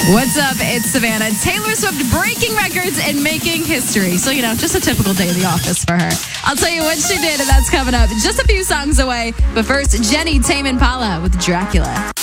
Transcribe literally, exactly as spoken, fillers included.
What's up? It's Savannah. Taylor Swift breaking records and making history. So, you know, just a typical day in the office for her. I'll tell you what she did, and that's coming up just a few songs away. But first, Jenny Tame Impala with Dracula.